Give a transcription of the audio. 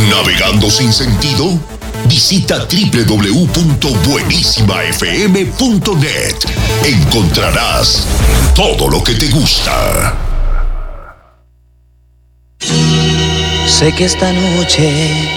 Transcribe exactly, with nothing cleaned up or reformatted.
¿Navegando sin sentido? Visita doble u doble u doble u punto buenísima f m punto net. Encontrarás todo lo que te gusta. Sé que esta noche